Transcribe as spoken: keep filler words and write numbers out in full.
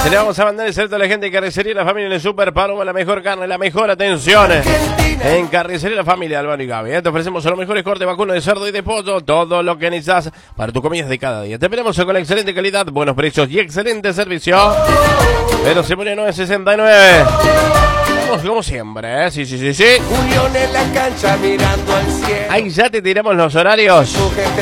Se le vamos a mandar el saludo a la gente de Carnicería La Familia en el Super Paloma, la mejor carne, la mejor atención. En Carnicería La Familia, Albano y Gaby. Te ofrecemos los mejores cortes vacunos de cerdo y de pollo, todo lo que necesitas para tu comida de cada día. Te esperamos con excelente calidad, buenos precios y excelente servicio. Pero se pone nueve sesenta y nueve. Vamos como siempre, ¿eh? Sí, sí, sí, sí. Julián en la cancha mirando al cielo. Ahí ya te tiramos los horarios. Su gente